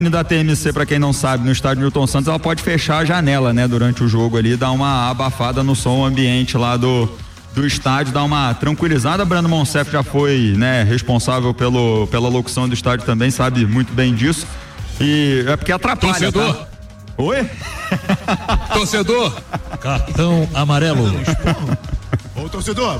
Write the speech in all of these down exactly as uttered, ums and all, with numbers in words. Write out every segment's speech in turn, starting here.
da T M C, para quem não sabe, no estádio Newton Santos, ela pode fechar a janela, né, durante o jogo ali, dar uma abafada no som ambiente lá do, do estádio, dar uma tranquilizada. Brando Monsef já foi, né, responsável pelo, pela locução do estádio também, sabe muito bem disso. E é porque atrapalha. Torcedor. Tá? Oi? Torcedor. Cartão amarelo. Ô, torcedor.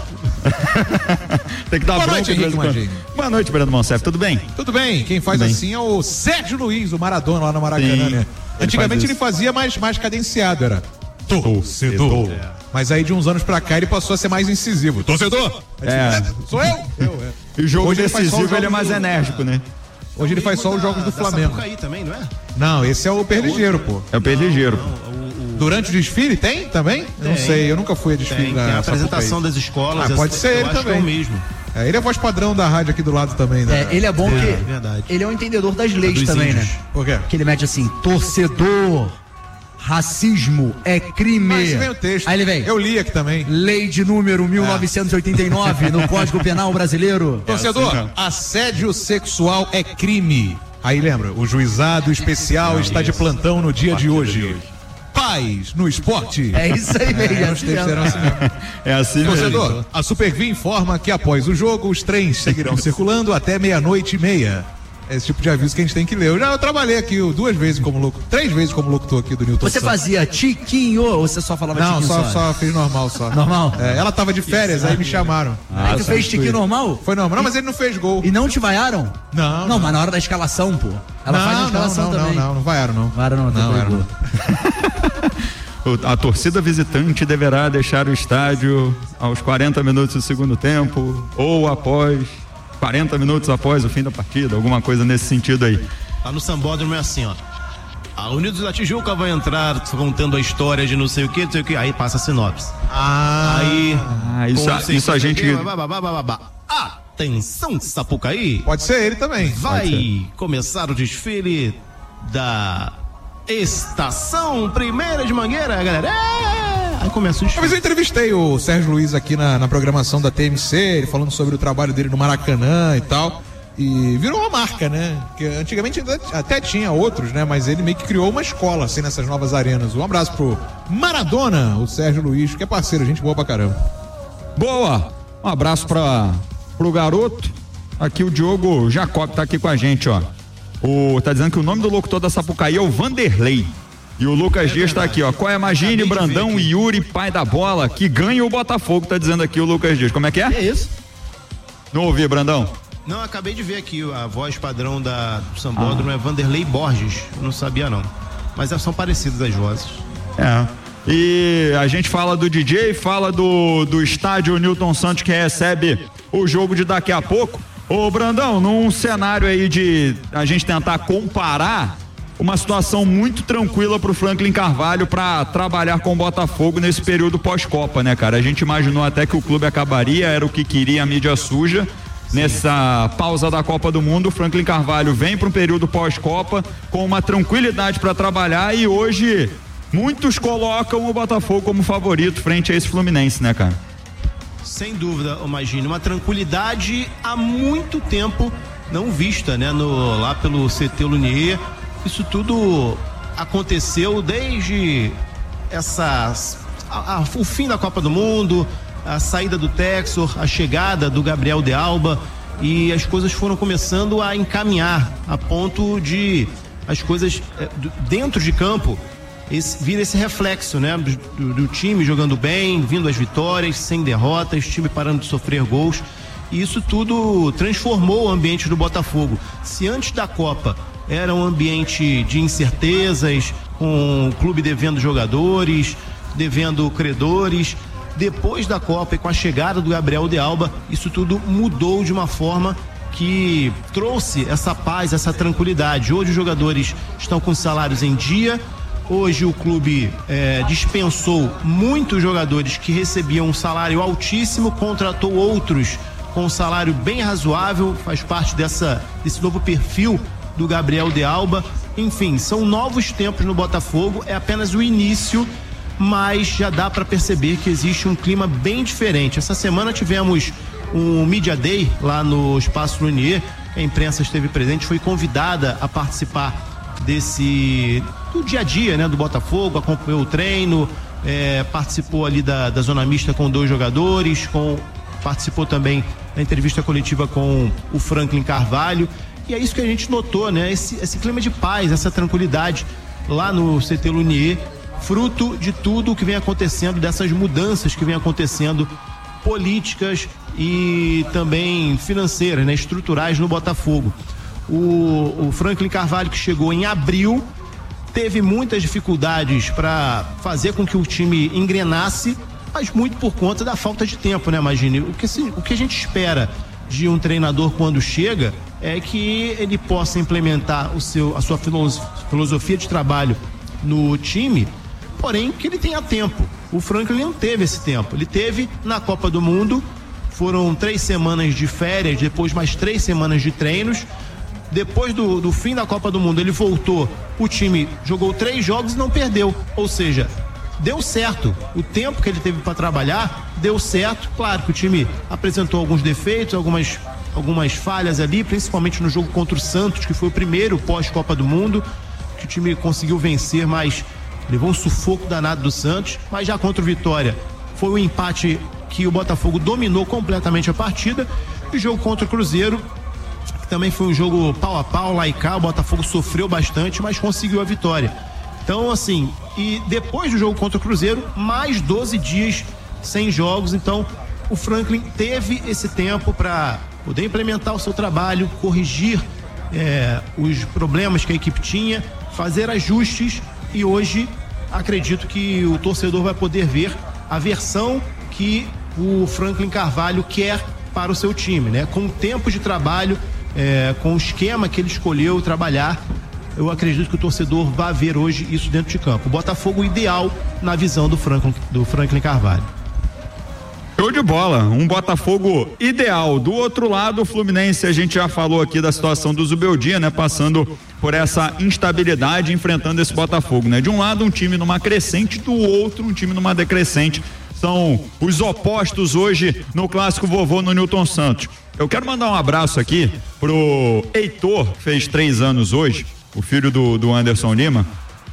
Tem que dar Boa bronca. noite, Henrique Magini. Boa noite, Brando Monsef, tudo bem? Tudo bem, quem faz Tudo assim bem. é o Sérgio Luiz, o Maradona lá no Maracanã, Sim, né? Antigamente ele ele fazia mais, mais cadenciado, era torcedor. É. Mas aí de uns anos pra cá ele passou a ser mais incisivo. Torcedor! É. Sou eu? Eu, é. E o jogo Hoje ele faz só decisivo os ele é mais jogos do- enérgico, né? Hoje ele faz só os jogos do Flamengo. Aí também, não é? Não, esse é o perligeiro, pô. É o perligeiro. Durante o desfile tem também? Eu não Tem. sei, eu nunca fui a desfile Tem, da tem a Sapucaí. apresentação das escolas. Ah, pode essa- ser eu ele acho que também. é o mesmo. É, ele é a voz padrão da rádio aqui do lado também, né? É, ele é bom É, que verdade. ele é um entendedor das leis Dos também, índios. né? Por quê? Que ele mete assim, torcedor, racismo é crime. Mas vem o texto. Aí ele vem. Eu li aqui também. Lei de número mil novecentos e oitenta e nove no Código Penal brasileiro. Torcedor, assédio sexual é crime. Aí lembra, o juizado especial está de plantão no dia de hoje. Paz no esporte. É isso aí mesmo. É, os textos eram assim mesmo. É assim mesmo. Torcedor, a Supervi informa que após o jogo os trens seguirão circulando até meia-noite e meia. É esse tipo de aviso que a gente tem que ler. Eu já eu trabalhei aqui duas vezes como locutor, três vezes como locutor aqui do Newton Você Santos. fazia tiquinho ou você só falava Não, tiquinho só, só? só fiz normal só. Normal? É, ela tava de férias, aí me chamaram. Aí tu fez tiquinho normal? Foi normal, não, mas ele não fez gol. E não te vaiaram? Não, Não, não. mas na hora da escalação, pô. Ela não, faz na não, escalação não, também. não, não, não vaiaram não. Vaiaram não, Não, não, vaiaram não. O- A torcida visitante deverá deixar o estádio aos quarenta minutos do segundo tempo ou após quarenta minutos após o fim da partida, alguma coisa nesse sentido aí. Lá no Sambódromo é assim, ó. A Unidos da Tijuca vai entrar contando a história de não sei o que, não sei o que, aí passa a sinopse. Ah, Aí. Ah, isso, com a- não sei isso a o que, gente. babá, babá, babá, babá. Atenção, Sapucaí. pode ser ele também. Vai começar o desfile da Estação Primeira de Mangueira, galera. É! Aí começa o Uma vez desfile. eu entrevistei o Sérgio Luiz aqui na, na programação da T M C, ele falando sobre o trabalho dele no Maracanã e tal. E virou uma marca, né? Que antigamente ainda até tinha outros, né? Mas ele meio que criou uma escola, assim, nessas novas arenas. Um abraço pro Maradona, o Sérgio Luiz, que é parceiro, gente boa pra caramba. Boa! Um abraço para pro garoto. Aqui o Diogo Jacob tá aqui com a gente, ó. O, tá dizendo que o nome do locutor da Sapucaí é o Vanderlei. E o Lucas É Dias tá aqui, ó. Qual é a Magine, Brandão e Yuri, pai da bola, que ganha o Botafogo, tá dizendo aqui o Lucas Dias. Como é que é? É isso. Não ouvi, Brandão. Não, acabei de ver aqui, a voz padrão da, do Sambódromo é Vanderlei Borges. Eu não sabia, não. Mas são parecidas as vozes. É. E a gente fala do D J, fala do, do estádio Newton Santos que recebe o jogo de daqui a pouco. Ô Brandão, num cenário aí de a gente tentar comparar uma situação muito tranquila pro Franklin Carvalho para trabalhar com o Botafogo nesse período pós-Copa, né, cara? A gente imaginou até que o clube acabaria, era o que queria a mídia suja. Nessa pausa da Copa do Mundo, o Franklin Carvalho vem para um período pós-Copa com uma tranquilidade para trabalhar e hoje muitos colocam o Botafogo como favorito frente a esse Fluminense, né, cara? Sem dúvida, imagine, uma tranquilidade há muito tempo não vista, né, no, lá pelo C T Lunier. Isso tudo aconteceu desde essas, a, a, o fim da Copa do Mundo, a saída do Texor, a chegada do Gabriel de Alba, e as coisas foram começando a encaminhar a ponto de as coisas é, do, dentro de campo esse, vir esse reflexo, né, do, do time jogando bem, vindo as vitórias, sem derrotas, time parando de sofrer gols, e isso tudo transformou o ambiente do Botafogo. Se antes da Copa era um ambiente de incertezas, com o clube devendo jogadores, devendo credores, depois da Copa e com a chegada do Gabriel de Alba, isso tudo mudou de uma forma que trouxe essa paz, essa tranquilidade. Hoje os jogadores estão com salários em dia. Hoje o clube é, dispensou muitos jogadores que recebiam um salário altíssimo, contratou outros com um salário bem razoável, faz parte dessa, desse novo perfil do Gabriel de Alba. Enfim, são novos tempos no Botafogo, é apenas o início, mas já dá para perceber que existe um clima bem diferente. Essa semana tivemos um Media Day lá no Espaço Lunier, a imprensa esteve presente, foi convidada a participar desse do dia a dia, né, do Botafogo, acompanhou o treino, é, participou ali da, da zona mista com dois jogadores, com, participou também da entrevista coletiva com o Franklin Carvalho, e é isso que a gente notou, né, esse, esse clima de paz, essa tranquilidade lá no C T Lunier, fruto de tudo que vem acontecendo, dessas mudanças que vem acontecendo, políticas e também financeiras, né, estruturais no Botafogo. O, o Franklin Carvalho, que chegou em abril, teve muitas dificuldades para fazer com que o time engrenasse, mas muito por conta da falta de tempo, né, Magini? O que, se, o que a gente espera de um treinador quando chega é que ele possa implementar o seu, a sua filosofia de trabalho no time, porém que ele tenha tempo. O Franklin não teve esse tempo. Ele teve na Copa do Mundo, foram três semanas de férias, depois mais três semanas de treinos. Depois do, do fim da Copa do Mundo, ele voltou, o time jogou três jogos e não perdeu. Ou seja, deu certo. O tempo que ele teve para trabalhar, deu certo. Claro que o time apresentou alguns defeitos, algumas, algumas falhas ali, principalmente no jogo contra o Santos, que foi o primeiro pós-Copa do Mundo, que o time conseguiu vencer, mas levou um sufoco danado do Santos. Mas já contra o Vitória, foi um empate que o Botafogo dominou completamente a partida. E o jogo contra o Cruzeiro, também foi um jogo pau a pau, lá e cá, o Botafogo sofreu bastante, mas conseguiu a vitória. Então, assim, e depois do jogo contra o Cruzeiro, mais doze dias sem jogos, então o Franklin teve esse tempo para poder implementar o seu trabalho, corrigir é, os problemas que a equipe tinha, fazer ajustes, e hoje acredito que o torcedor vai poder ver a versão que o Franklin Carvalho quer para o seu time, né? Com o tempo de trabalho, É, com o esquema que ele escolheu trabalhar, eu acredito que o torcedor vai ver hoje isso dentro de campo. O Botafogo ideal na visão do Franklin, do Franklin Carvalho. Show de bola, um Botafogo ideal. Do outro lado, o Fluminense, a gente já falou aqui da situação do Zubeldia, né? Passando por essa instabilidade, enfrentando esse Botafogo, né? De um lado um time numa crescente, do outro um time numa decrescente. São os opostos hoje no Clássico Vovô no Newton Santos. Eu quero mandar um abraço aqui pro Heitor, que fez três anos hoje, o filho do, do Anderson Lima,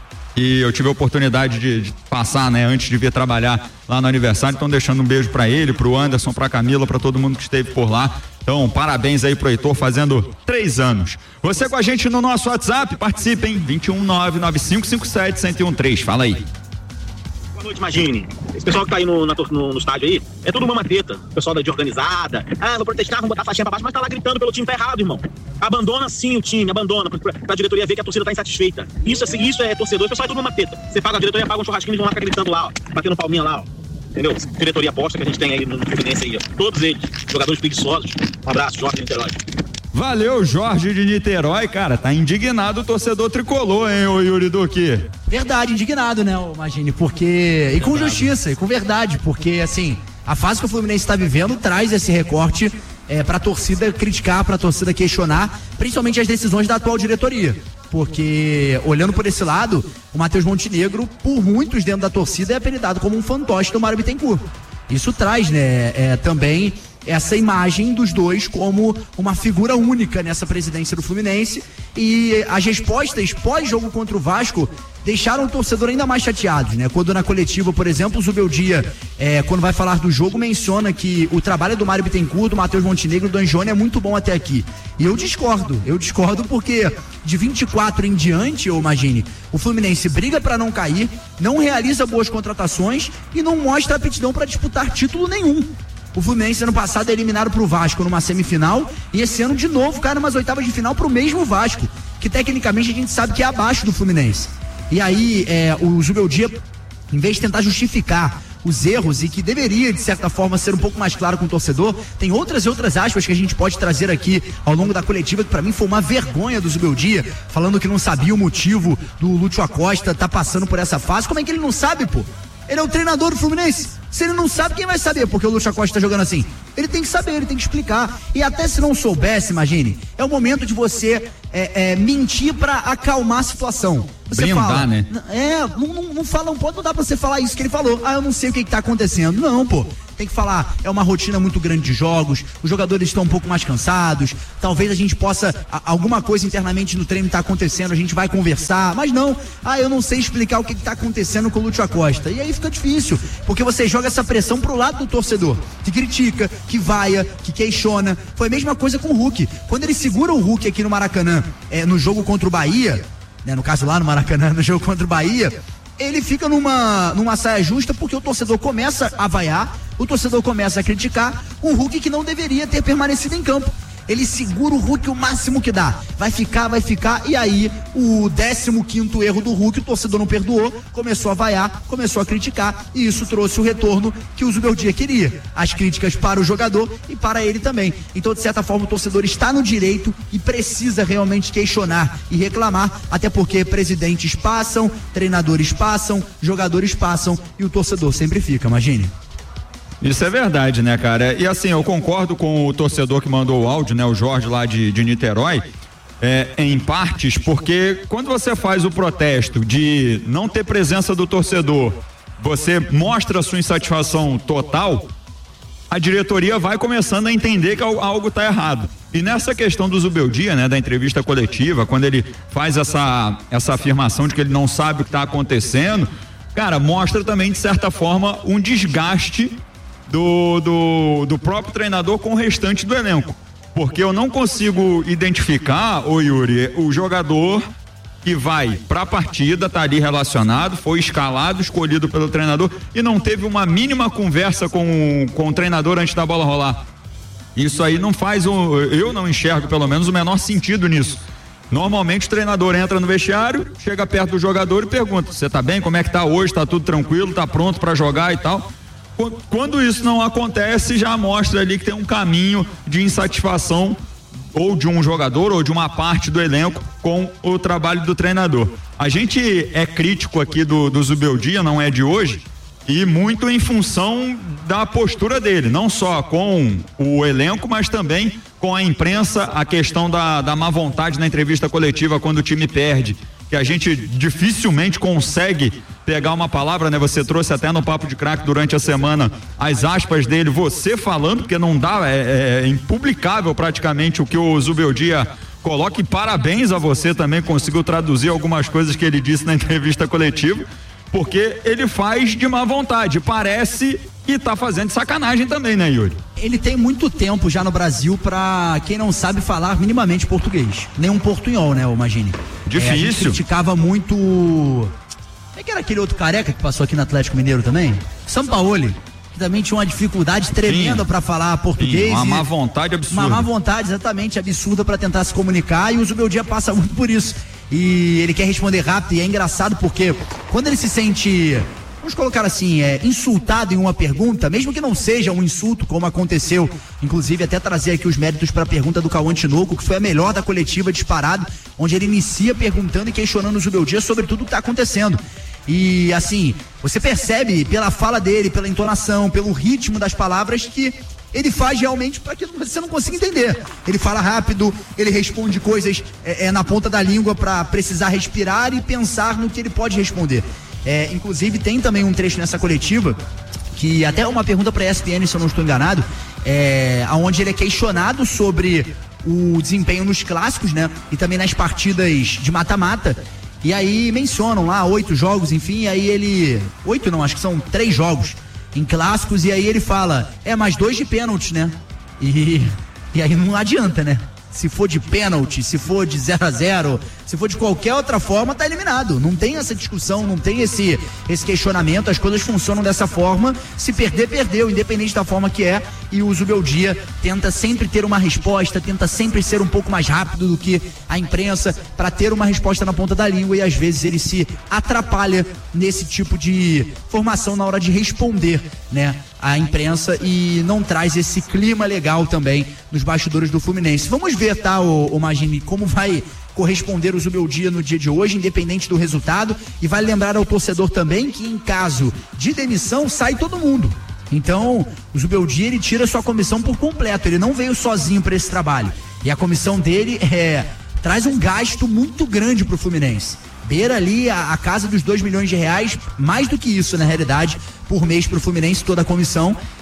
e eu tive a oportunidade de, de passar, né, antes de vir trabalhar lá no aniversário, então deixando um beijo pra ele, pro Anderson, pra Camila, pra todo mundo que esteve por lá. Então, parabéns aí pro Heitor, fazendo três anos. Você com a gente no nosso WhatsApp, participe, hein? dois um nove nove cinco cinco sete um zero um três, fala aí. Boa noite, Magini. Esse pessoal que tá aí no, na, no, no estádio aí, é tudo uma mateta. O pessoal da de organizada. Ah, vou protestar, vou botar a faixinha pra baixo, mas tá lá gritando pelo time, tá errado, irmão. Abandona sim o time, abandona, pra, pra diretoria ver que a torcida tá insatisfeita. Isso, assim, isso é torcedor, o pessoal é tudo uma mateta. Você paga a diretoria, paga um churrasquinho, eles vão lá ficar gritando lá, ó, batendo palminha lá, ó. Entendeu? Diretoria aposta que a gente tem aí no Fluminense aí, ó. Todos eles, jogadores preguiçosos. Um abraço, Jorge de Niterói. Valeu, Jorge de Niterói, cara, tá indignado o torcedor tricolor, hein, ô Yuri Duque? Verdade, indignado, né, Magini, porque, e com justiça, e com verdade, porque, assim, a fase que o Fluminense está vivendo traz esse recorte é, pra torcida criticar, pra torcida questionar, principalmente as decisões da atual diretoria, porque, olhando por esse lado, o Matheus Montenegro, por muitos dentro da torcida, é apelidado como um fantoche do Mário Bittencourt. Isso traz, né, é, também essa imagem dos dois como uma figura única nessa presidência do Fluminense, e as respostas pós-jogo contra o Vasco deixaram o torcedor ainda mais chateado, né? Quando na coletiva, por exemplo, o Zubeldia, é, quando vai falar do jogo, menciona que o trabalho do Mário Bittencourt, do Matheus Montenegro, do Anjone é muito bom até aqui. E eu discordo, eu discordo porque de vinte e quatro em diante, ô Magini, o Fluminense briga para não cair, não realiza boas contratações e não mostra aptidão para disputar título nenhum. O Fluminense ano passado é eliminado pro Vasco numa semifinal, e esse ano de novo cai numas oitavas de final pro mesmo Vasco, que tecnicamente a gente sabe que é abaixo do Fluminense. E aí é, o Zubeldia, em vez de tentar justificar os erros, e que deveria de certa forma ser um pouco mais claro com o torcedor, tem outras e outras aspas que a gente pode trazer aqui ao longo da coletiva, que pra mim foi uma vergonha do Zubeldia, falando que não sabia o motivo do Lúcio Acosta tá passando por essa fase. Como é que ele não sabe, pô? Ele é o treinador do Fluminense. Se ele não sabe, quem vai saber porque o Lúcio Acosta tá jogando assim? Ele tem que saber, ele tem que explicar. E até se não soubesse, imagine, é o momento de você é, é, mentir pra acalmar a situação. Você Brindar, fala, né? É, não, não, não fala, não pode, não dá pra você falar isso que ele falou. Ah, eu não sei o que que tá acontecendo. Não, pô. tem que falar, é uma rotina muito grande de jogos, os jogadores estão um pouco mais cansados, talvez a gente possa, a, alguma coisa internamente no treino tá acontecendo, a gente vai conversar, mas não, ah, eu não sei explicar o que, que tá acontecendo com o Lúcio Acosta, e aí fica difícil, porque você joga essa pressão pro lado do torcedor, que critica, que vaia, que questiona. Foi a mesma coisa com o Hulk, quando ele segura o Hulk aqui no Maracanã, é, no jogo contra o Bahia, né, no caso lá no Maracanã, no jogo contra o Bahia, ele fica numa, numa saia justa porque o torcedor começa a vaiar, o torcedor começa a criticar um Hulk que não deveria ter permanecido em campo. Ele segura o Hulk o máximo que dá, vai ficar, vai ficar, e aí o décimo quinto erro do Hulk, o torcedor não perdoou, começou a vaiar, começou a criticar, e isso trouxe o retorno que o Zubeldia queria, as críticas para o jogador e para ele também. Então, de certa forma, o torcedor está no direito e precisa realmente questionar e reclamar, até porque presidentes passam, treinadores passam, jogadores passam, e o torcedor sempre fica, imagine. Isso é verdade, né, cara? E assim, eu concordo com o torcedor que mandou o áudio, né, o Jorge lá de, de Niterói, é, em partes, porque quando você faz o protesto de não ter presença do torcedor, você mostra a sua insatisfação total, a diretoria vai começando a entender que algo está errado. E nessa questão do Zubeldia, né, da entrevista coletiva, quando ele faz essa, essa afirmação de que ele não sabe o que está acontecendo, cara, mostra também, de certa forma, um desgaste Do, do, do próprio treinador com o restante do elenco, porque eu não consigo identificar, ô Yuri, o jogador que vai para a partida, tá ali relacionado, foi escalado, escolhido pelo treinador e não teve uma mínima conversa com, com o treinador antes da bola rolar. Isso aí não faz, um, eu não enxergo pelo menos o menor sentido nisso. Normalmente o treinador entra no vestiário, chega perto do jogador e pergunta: você tá bem? Como é que tá hoje? Tá tudo tranquilo? Tá pronto para jogar e tal? Quando isso não acontece, já mostra ali que tem um caminho de insatisfação ou de um jogador ou de uma parte do elenco com o trabalho do treinador. A gente é crítico aqui do, do Zubeldia, não é de hoje, e muito em função da postura dele, não só com o elenco, mas também com a imprensa, a questão da, da má vontade na entrevista coletiva quando o time perde, que a gente dificilmente consegue pegar uma palavra, né? Você trouxe até no Papo de Craque durante a semana as aspas dele, você falando, porque não dá, é, é impublicável praticamente o que o Zubeldia coloca, e parabéns a você também, conseguiu traduzir algumas coisas que ele disse na entrevista coletiva, porque ele faz de má vontade, parece que tá fazendo sacanagem também, né, Yuri? Ele tem muito tempo já no Brasil pra quem não sabe falar minimamente português, nem um portunhol, né, imagine. Difícil. É, a gente criticava muito, é que era aquele outro careca que passou aqui no Atlético Mineiro também, Sampaoli, que também tinha uma dificuldade tremenda para falar português. Sim, uma má vontade absurda. Uma má vontade exatamente absurda para tentar se comunicar, e o Zubeldia passa muito por isso. E ele quer responder rápido, e é engraçado porque quando ele se sente, vamos colocar assim, é, insultado em uma pergunta, mesmo que não seja um insulto, como aconteceu, inclusive até trazer aqui os méritos para a pergunta do Cauã Tinoco, que foi a melhor da coletiva, disparado, onde ele inicia perguntando e questionando o Zubeldia sobre tudo que está acontecendo. E assim, você percebe pela fala dele, pela entonação, pelo ritmo das palavras, que ele faz realmente para que você não consiga entender. Ele fala rápido, ele responde coisas é, é, na ponta da língua para precisar respirar e pensar no que ele pode responder. É, inclusive tem também um trecho nessa coletiva que até é uma pergunta para a E S P N, se eu não estou enganado, é, onde ele é questionado sobre o desempenho nos clássicos, né? E também nas partidas de mata-mata. E aí mencionam lá oito jogos, enfim, e aí ele... Oito não, acho que são três jogos em clássicos, e aí ele fala, é, mais dois de pênalti, né? E, e aí não adianta, né? Se for de pênalti, se for de zero a zero, se for de qualquer outra forma, tá eliminado. Não tem essa discussão, não tem esse, esse questionamento, as coisas funcionam dessa forma. Se perder, perdeu, independente da forma que é. E o Zubeldia tenta sempre ter uma resposta, tenta sempre ser um pouco mais rápido do que a imprensa para ter uma resposta na ponta da língua, e às vezes ele se atrapalha nesse tipo de formação na hora de responder, né, a imprensa, e não traz esse clima legal também nos bastidores do Fluminense. Vamos ver, tá, o, o Magini, como vai corresponder o Zubeldia no dia de hoje, independente do resultado, e vale lembrar ao torcedor também que em caso de demissão sai todo mundo. Então, o Zubeldia, ele tira sua comissão por completo, ele não veio sozinho para esse trabalho, e a comissão dele é, traz um gasto muito grande pro Fluminense. Beira ali a, a casa dos dois milhões de reais, mais do que isso na realidade, por mês pro Fluminense, toda a comissão.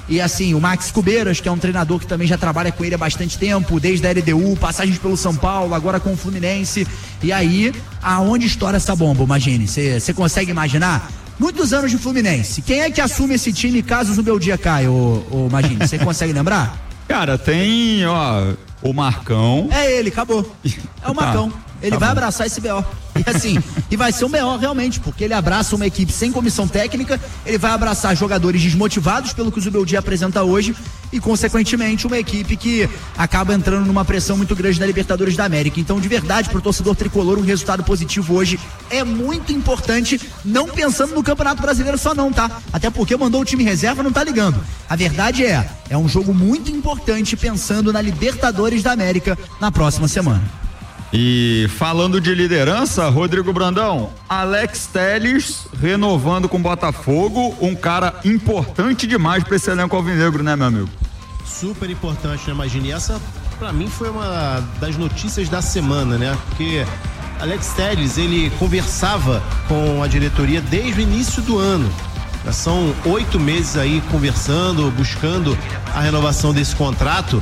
E assim, o Max Cubeiras, que é um treinador que também já trabalha com ele há bastante tempo, desde a L D U, passagens pelo São Paulo, agora com o Fluminense. E aí, aonde estoura essa bomba, imagine? Você consegue imaginar? Muitos anos de Fluminense. Quem é que assume esse time caso o Zubeldia caia, ô, ô Magine? Você consegue lembrar? Cara, tem, ó, o Marcão. É ele, acabou. É o Marcão. Tá. Ele tá vai bom. abraçar esse B O. E assim, e vai ser um B O realmente, porque ele abraça uma equipe sem comissão técnica, ele vai abraçar jogadores desmotivados pelo que o Zubeldia apresenta hoje e, consequentemente, uma equipe que acaba entrando numa pressão muito grande na Libertadores da América. Então, de verdade, pro torcedor tricolor, um resultado positivo hoje é muito importante, não pensando no Campeonato Brasileiro só não, tá? Até porque mandou o time reserva, não tá ligando. A verdade é, é um jogo muito importante pensando na Libertadores da América na próxima semana. E falando de liderança, Rodrigo Brandão, Alex Telles renovando com o Botafogo, um cara importante demais para esse elenco alvinegro, né, meu amigo? Super importante, né, Magini? Essa, pra mim, foi uma das notícias da semana, né? Porque Alex Telles, ele conversava com a diretoria desde o início do ano. Já são oito meses aí conversando, buscando a renovação desse contrato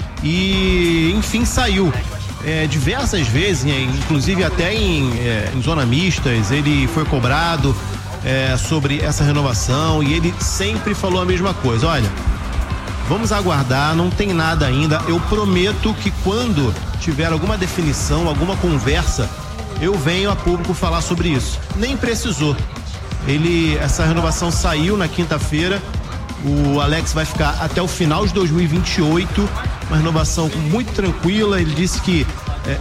e, enfim, saiu. É, diversas vezes, inclusive até em, é, em zona mistas, ele foi cobrado é, sobre essa renovação e ele sempre falou a mesma coisa: olha, vamos aguardar, não tem nada ainda, eu prometo que quando tiver alguma definição, alguma conversa, eu venho a público falar sobre isso. Nem precisou. Ele, essa renovação saiu na quinta-feira. O Alex vai ficar até o final de dois mil e vinte e oito, uma renovação muito tranquila. Ele disse que é,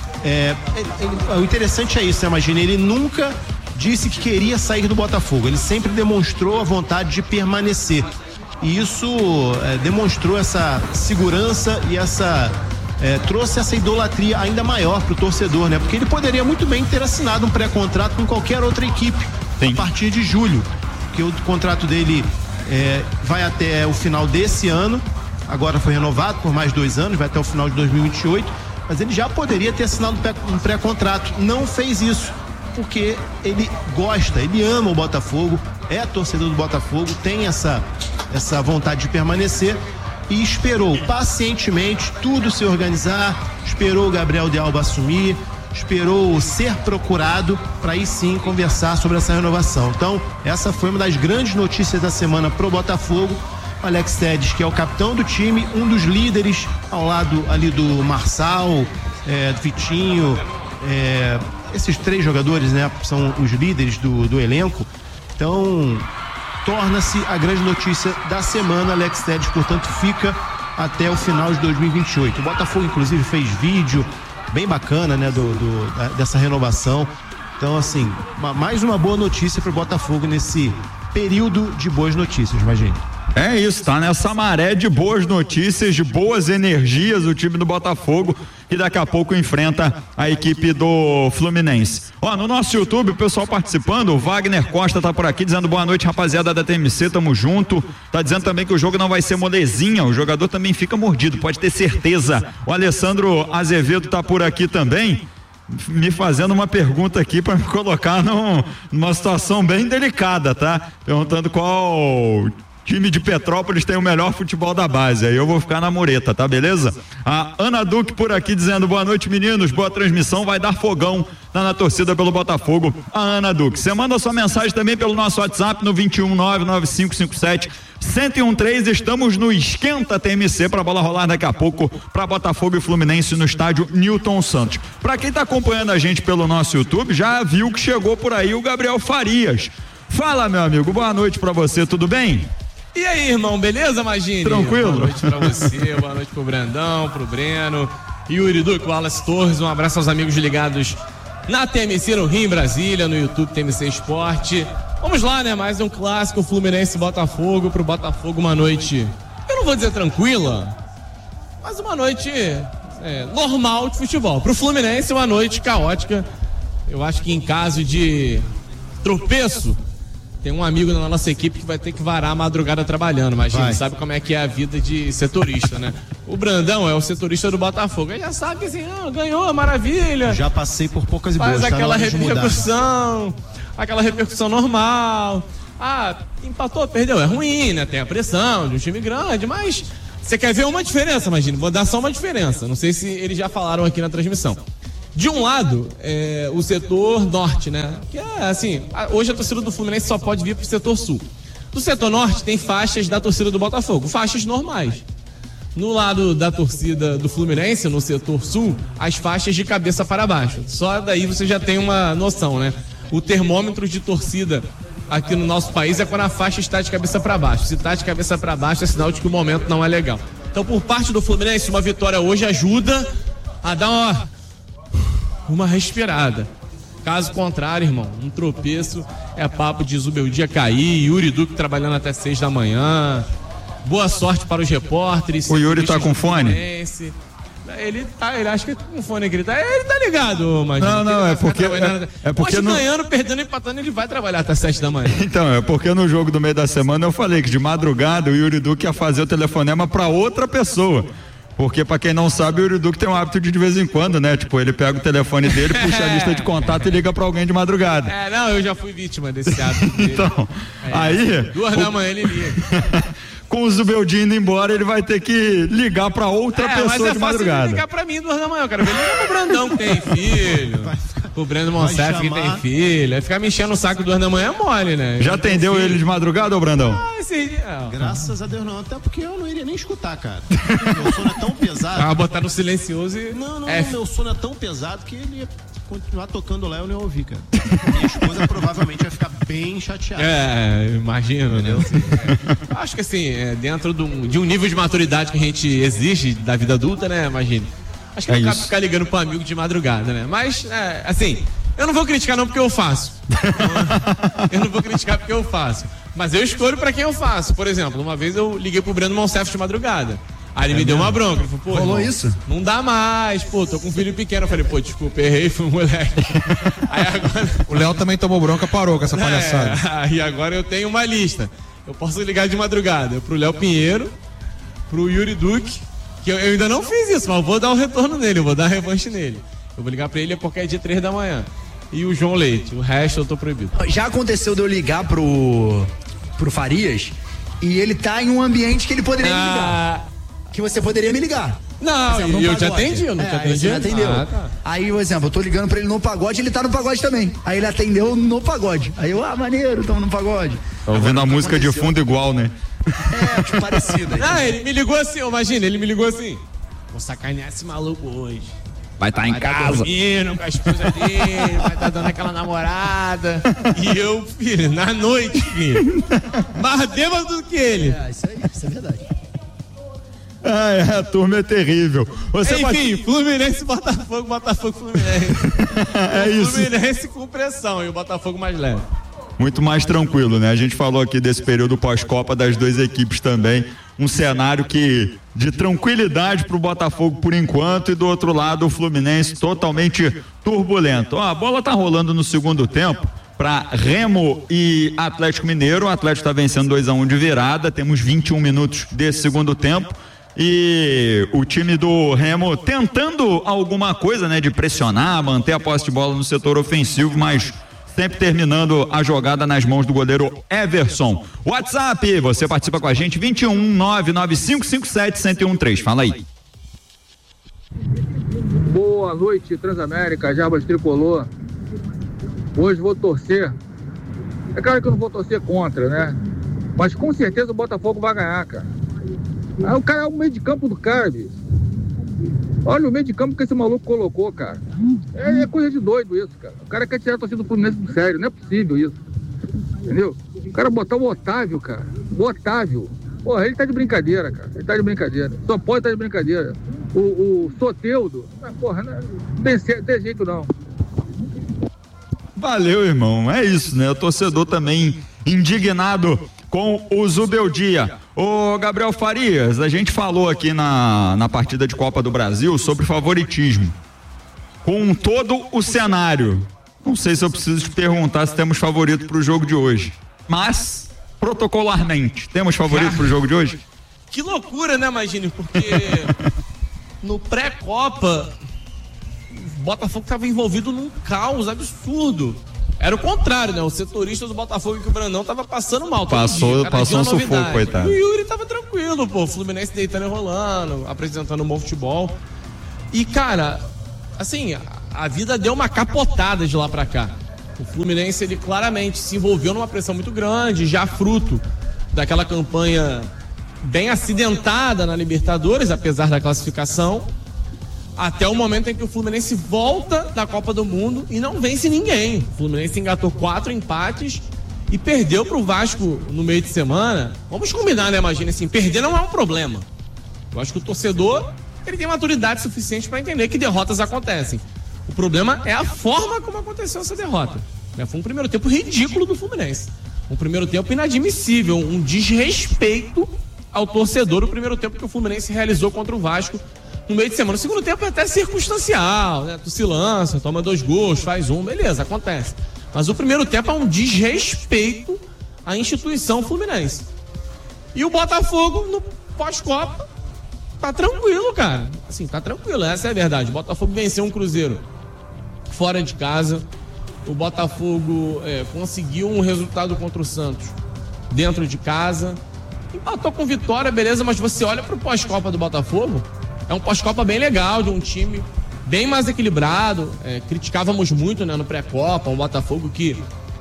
é, é, o interessante é isso, né, Imagina, ele nunca disse que queria sair do Botafogo, ele sempre demonstrou a vontade de permanecer, e isso é, demonstrou essa segurança e essa é, trouxe essa idolatria ainda maior pro torcedor, né, porque ele poderia muito bem ter assinado um pré-contrato com qualquer outra equipe. Sim. A partir de julho, que o contrato dele É, vai até o final desse ano, agora foi renovado por mais dois anos, vai até o final de dois mil e vinte e oito, mas ele já poderia ter assinado um pré-contrato, não fez isso, porque ele gosta, ele ama o Botafogo, é torcedor do Botafogo, tem essa, essa vontade de permanecer e esperou pacientemente tudo se organizar, esperou o Gabriel de Alba assumir, esperou ser procurado para aí sim conversar sobre essa renovação. Então, essa foi uma das grandes notícias da semana pro Botafogo. O Alex Telles, que é o capitão do time, um dos líderes ao lado ali do Marçal, é, do Vitinho, é, esses três jogadores, né, são os líderes do, do elenco. Então, torna-se a grande notícia da semana. Alex Telles, portanto, fica até o final de dois mil e vinte e oito. O Botafogo, inclusive, fez vídeo bem bacana, né, do, do, da, dessa renovação. Então, assim, uma, mais uma boa notícia para o Botafogo nesse período de boas notícias, imagine. É isso, tá nessa maré de boas notícias, de boas energias o time do Botafogo, que daqui a pouco enfrenta a equipe do Fluminense. Ó, no nosso YouTube, o pessoal participando, o Wagner Costa tá por aqui dizendo boa noite, rapaziada da T M C, tamo junto. Tá dizendo também que o jogo não vai ser molezinha, o jogador também fica mordido, pode ter certeza. O Alessandro Azevedo tá por aqui também, me fazendo uma pergunta aqui para me colocar num, numa situação bem delicada, tá? Perguntando qual time de Petrópolis tem o melhor futebol da base, aí eu vou ficar na mureta, tá beleza? A Ana Duque por aqui dizendo boa noite, meninos, boa transmissão, vai dar fogão na, na torcida pelo Botafogo. A Ana Duque, você manda sua mensagem também pelo nosso WhatsApp no dois um nove nove cinco cinco sete um um três. Estamos no Esquenta T M C pra bola rolar daqui a pouco pra Botafogo e Fluminense no estádio Newton Santos. Pra quem tá acompanhando a gente pelo nosso YouTube, já viu que chegou por aí o Gabriel Farias. Fala, meu amigo, boa noite pra você, tudo bem? E aí, irmão, beleza, Magini? Tranquilo? Boa noite pra você, boa noite pro Brandão, pro Breno, Yuri Duque, Wallace Torres, um abraço aos amigos ligados na T M C no Rio, em Brasília, no YouTube T M C Esporte. Vamos lá, né, mais um clássico Fluminense Botafogo, pro Botafogo uma noite, eu não vou dizer tranquila, mas uma noite é, normal de futebol. Pro Fluminense uma noite caótica, eu acho que em caso de tropeço, tem um amigo na nossa equipe que vai ter que varar a madrugada trabalhando, mas a gente sabe como é que é a vida de setorista, né? O Brandão é o setorista do Botafogo, ele já sabe que assim, ah, ganhou, maravilha. Já passei por poucas e boas. Faz aquela repercussão, aquela repercussão normal. Ah, empatou, perdeu, é ruim, né? Tem a pressão de um time grande, mas você quer ver uma diferença, imagina, vou dar só uma diferença. Não sei se eles já falaram aqui na transmissão. De um lado, é, o setor norte, né? Que é assim, hoje a torcida do Fluminense só pode vir pro setor sul. Do setor norte tem faixas da torcida do Botafogo, faixas normais. No lado da torcida do Fluminense, no setor sul, as faixas de cabeça para baixo. Só daí você já tem uma noção, né? O termômetro de torcida aqui no nosso país é quando a faixa está de cabeça para baixo. Se está de cabeça para baixo é sinal de que o momento não é legal. Então, por parte do Fluminense, uma vitória hoje ajuda a dar uma, uma respirada. Caso contrário, irmão, um tropeço é papo de Zubeldia cair, Yuri Duque trabalhando até seis da manhã. Boa sorte para os repórteres. O Yuri tá com fone? Ele tá, ele acha que tá com fone aqui. Ele tá, ele tá ligado, mas Não, não, é porque. É, é porque Hoje no... ganhando, perdendo, empatando, ele vai trabalhar até sete da manhã. Então, é porque no jogo do meio da semana eu falei que de madrugada o Yuri Duque ia fazer o telefonema pra outra pessoa. Porque, pra quem não sabe, o Yuri Duque tem um hábito de de vez em quando, né? Tipo, ele pega o telefone dele, puxa a lista de contato e liga pra alguém de madrugada. É, não, eu já fui vítima desse hábito dele. Então, é, aí. Duas o... da manhã ele liga. Com o Zubeldia indo embora, ele vai ter que ligar pra outra é, pessoa de madrugada. Mas é ligar pra mim duas da manhã, eu quero ver ligar pro Brandão que tem filho, pro Breno Monsef que tem filho, aí ficar me enchendo o saco duas da manhã é mole, né? Já atendeu ele de madrugada, ô Brandão? Ah, esse dia. Graças a Deus não, até porque eu não iria nem escutar, cara. Meu sono é tão pesado. Ah, botar no silencioso e... Não, não, F. meu sono é tão pesado que ele ia continuar tocando lá e eu nem ouvi, cara. Minha esposa provavelmente vai ficar bem chateada. É, imagino, né? É. Acho que assim, é, dentro de um, de um nível de maturidade que a gente exige da vida adulta, né? Imagine. Acho que é não cabe isso. ficar ligando pro amigo de madrugada, né? Mas, é, assim, eu não vou criticar não porque eu faço. Eu não vou criticar porque eu faço. Mas eu escolho pra quem eu faço. Por exemplo, uma vez eu liguei pro Breno Monsef de madrugada. Aí ele é me deu uma bronca, ele falou, pô, rolou irmão, isso? Não dá mais, pô, tô com um filho pequeno. Eu falei, pô, desculpa, errei, fui um moleque. Aí agora... O Léo também tomou bronca, parou com essa palhaçada. É, aí agora eu tenho uma lista. Eu posso ligar de madrugada pro Léo Pinheiro, pro Yuri Duque, que eu, eu ainda não fiz isso, mas eu vou dar o retorno nele, eu vou dar a revanche nele. Eu vou ligar pra ele porque é dia três da manhã. E o João Leite, o resto eu tô proibido. Já aconteceu de eu ligar pro, pro Farias e ele tá em um ambiente que ele poderia Ah, me ligar. Que você poderia me ligar. Não, Por exemplo, e no eu te pagode. atendi, eu não é, te aí atendi? você me atendeu. Ah, tá. Aí, por exemplo, eu tô ligando pra ele no pagode, ele tá no pagode também. Aí ele atendeu no pagode. Aí eu, ah, maneiro, tamo no pagode. Tá ouvindo a música de fundo igual, né? É, tipo, parecido. Ah, ele me ligou assim, imagina, ele me ligou assim. Vou sacanear esse maluco hoje. Vai estar tá em Vai tá casa. dormindo com a esposa dele, vai estar tá dando aquela namorada. E eu, filho, na noite, filho. Mais bêbado do que ele. É, isso aí, isso é verdade. Ah, é, a turma é terrível. Você Enfim, Fluminense, Botafogo, Botafogo, Fluminense. É isso. Fluminense com pressão e o Botafogo mais leve. Muito mais tranquilo, né? A gente falou aqui desse período pós-Copa das duas equipes também. Um cenário que de tranquilidade pro Botafogo por enquanto e do outro lado o Fluminense totalmente turbulento. Ó, a bola tá rolando no segundo tempo para Remo e Atlético Mineiro. O Atlético tá vencendo dois a um de virada. Temos vinte e um minutos desse segundo tempo. E o time do Remo tentando alguma coisa, né? De pressionar, manter a posse de bola no setor ofensivo, mas sempre terminando a jogada nas mãos do goleiro Everson. WhatsApp, você participa com a gente, vinte e um, nove nove cinco cinco sete, um zero um três. Fala aí. Boa noite, Transamérica, Jarbas Tricolor. Hoje vou torcer. É claro que eu não vou torcer contra, né? Mas com certeza o Botafogo vai ganhar, cara. Aí o cara é o meio de campo do cara, bicho. Olha o meio de campo que esse maluco colocou, cara. É, é coisa de doido isso, cara. O cara quer tirar a torcida do Fluminense do sério, não é possível isso. Entendeu? O cara botar o Otávio, cara. O Otávio. Porra, ele tá de brincadeira, cara. Ele tá de brincadeira. Só pode estar de brincadeira. O, o Soteldo, porra, não tem, tem jeito não. Valeu, irmão. É isso, né? O torcedor também indignado com o Zubeldia. Ô Gabriel Farias, a gente falou aqui na, na partida de Copa do Brasil sobre favoritismo. Com todo o cenário, não sei se eu preciso te perguntar se temos favorito pro jogo de hoje, mas protocolarmente, temos favorito pro jogo de hoje? Que loucura, né, Magini? Porque no pré-Copa o Botafogo estava envolvido num caos absurdo. Era o contrário, né? O setorista do Botafogo que o Brandão tava passando mal. Passou, dia, passou um sufoco, coitado. E o Yuri tava tranquilo, pô. O Fluminense deitando e rolando, apresentando um bom futebol. E, cara, assim, a, a vida deu uma capotada de lá pra cá. O Fluminense, ele claramente se envolveu numa pressão muito grande, já fruto daquela campanha bem acidentada na Libertadores, apesar da classificação. Até o momento em que o Fluminense volta da Copa do Mundo e não vence ninguém. O Fluminense engatou quatro empates e perdeu pro Vasco no meio de semana. Vamos combinar, né, imagina assim, perder não é um problema. Eu acho que o torcedor, ele tem maturidade suficiente para entender que derrotas acontecem. O problema é a forma como aconteceu essa derrota. Foi um primeiro tempo ridículo do Fluminense. Um primeiro tempo inadmissível, um desrespeito ao torcedor, o primeiro tempo que o Fluminense realizou contra o Vasco no meio de semana. O segundo tempo é até circunstancial, né? Tu se lança, toma dois gols, faz um, beleza, acontece. Mas o primeiro tempo é um desrespeito à instituição fluminense. E o Botafogo, no pós-Copa, tá tranquilo, cara. Assim, tá tranquilo, essa é a verdade. O Botafogo venceu um Cruzeiro fora de casa. O Botafogo é, conseguiu um resultado contra o Santos dentro de casa. Empatou com vitória, beleza, mas você olha pro pós-Copa do Botafogo, é um pós-Copa bem legal, de um time bem mais equilibrado. É, criticávamos muito, né, no pré-Copa, um Botafogo que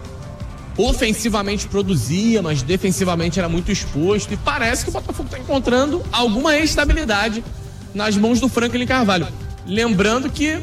ofensivamente produzia, mas defensivamente era muito exposto. E parece que o Botafogo está encontrando alguma estabilidade nas mãos do Franklin Carvalho. Lembrando que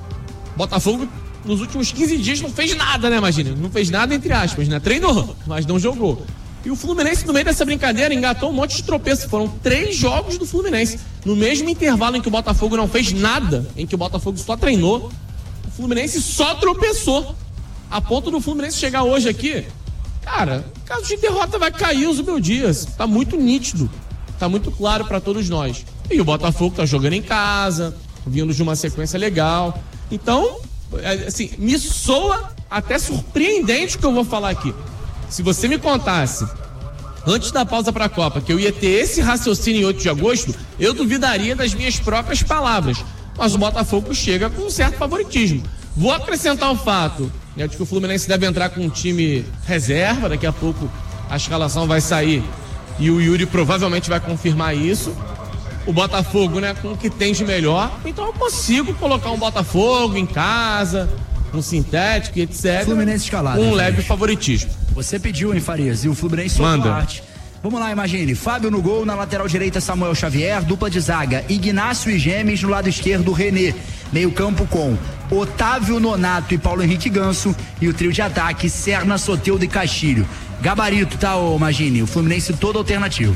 o Botafogo, nos últimos quinze dias, não fez nada, né, imagina? Não fez nada, entre aspas, né? Treinou, mas não jogou. E o Fluminense, no meio dessa brincadeira, engatou um monte de tropeços. Foram três jogos do Fluminense. No mesmo intervalo em que o Botafogo não fez nada, em que o Botafogo só treinou, o Fluminense só tropeçou. A ponto do Fluminense chegar hoje aqui, cara, caso de derrota vai cair os meus dias. Tá muito nítido. Tá muito claro pra todos nós. E o Botafogo tá jogando em casa, vindo de uma sequência legal. Então, assim, me soa até surpreendente o que eu vou falar aqui. Se você me contasse, antes da pausa para a Copa, que eu ia ter esse raciocínio em oito de agosto, eu duvidaria das minhas próprias palavras. Mas o Botafogo chega com um certo favoritismo. Vou acrescentar o fato, né, de que o Fluminense deve entrar com um time reserva. Daqui a pouco a escalação vai sair e o Yuri provavelmente vai confirmar isso. O Botafogo, né, com o que tem de melhor. Então eu consigo colocar um Botafogo em casa, um sintético e etcétera. Fluminense escalado. Com um leve favoritismo. Você pediu, hein, Farias? E o Fluminense manda parte. Vamos lá, imagine. Fábio no gol, na lateral direita Samuel Xavier, dupla de zaga Ignácio e Gemes, no lado esquerdo René. Meio campo com Otávio Nonato e Paulo Henrique Ganso, e o trio de ataque Serna, Soteldo e Castilho. Gabarito, tá, ô, imagine, o Fluminense todo alternativo.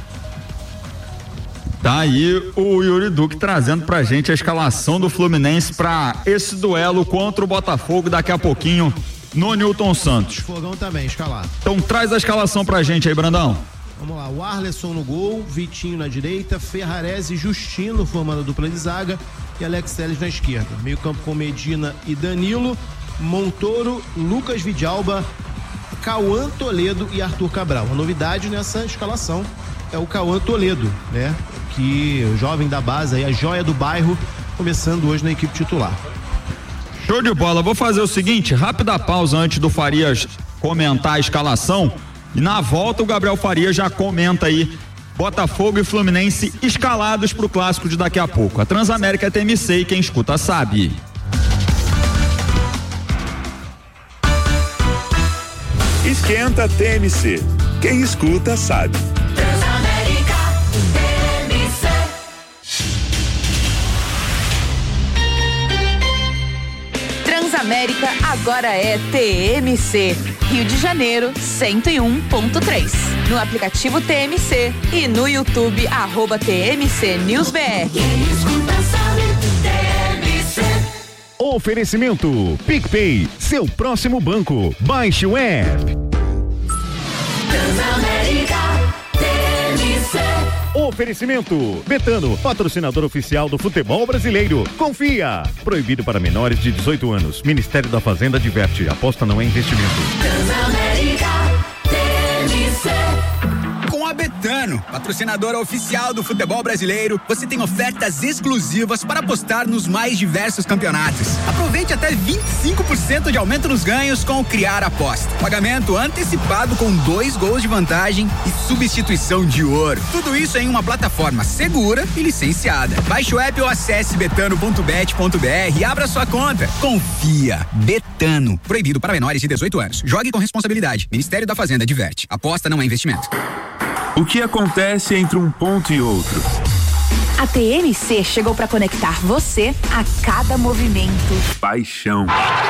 Tá aí o Yuri Duque trazendo pra gente a escalação do Fluminense pra esse duelo contra o Botafogo daqui a pouquinho no Newton Santos. Fogão também, escalado. Então traz a escalação pra gente aí, Brandão. Vamos lá, o Arleson no gol, Vitinho na direita, Ferrarese e Justino formando a dupla de zaga e Alex Telles na esquerda. Meio campo com Medina e Danilo, Montoro, Lucas Vidalba, Cauã Toledo e Arthur Cabral. A novidade nessa escalação é o Cauã Toledo, né? Que o jovem da base aí, a joia do bairro, começando hoje na equipe titular. Show de bola, vou fazer o seguinte, rápida pausa antes do Farias comentar a escalação, e na volta o Gabriel Farias já comenta aí Botafogo e Fluminense escalados pro clássico de daqui a pouco. A Transamérica é T M C e quem escuta sabe. Esquenta T M C, quem escuta sabe. Transamérica agora é T M C. Rio de Janeiro, cento e um ponto três. No aplicativo T M C e no YouTube, arroba T M C News B R. Oferecimento PicPay, seu próximo banco. Baixe o app. Transamérica, T M C. Oferecimento Betano, patrocinador oficial do futebol brasileiro. Confia. Proibido para menores de dezoito anos. Ministério da Fazenda adverte. Aposta não é investimento. Transamérica, T M C. Com a Betano Betano, patrocinadora oficial do futebol brasileiro, você tem ofertas exclusivas para apostar nos mais diversos campeonatos. Aproveite até vinte e cinco por cento de aumento nos ganhos com o Criar Aposta. Pagamento antecipado com dois gols de vantagem e substituição de ouro. Tudo isso em uma plataforma segura e licenciada. Baixe o app ou acesse betano ponto bet ponto br e abra sua conta. Confia. Betano. Proibido para menores de dezoito anos. Jogue com responsabilidade. Ministério da Fazenda adverte. Aposta não é investimento. O que acontece entre um ponto e outro? A T M C chegou para conectar você a cada movimento. Paixão.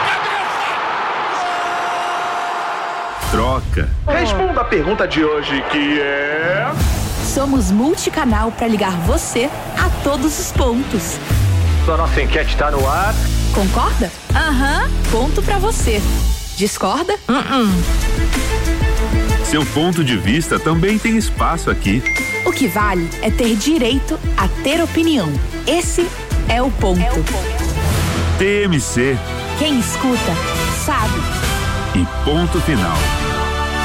Troca. Responda a pergunta de hoje, que é... Somos multicanal para ligar você a todos os pontos. A nossa enquete está no ar. Concorda? Aham, uhum. Ponto para você. Discorda? Uh-uh. Seu ponto de vista também tem espaço aqui. O que vale é ter direito a ter opinião. Esse é o ponto. É o ponto. T M C. Quem escuta, sabe. E ponto final.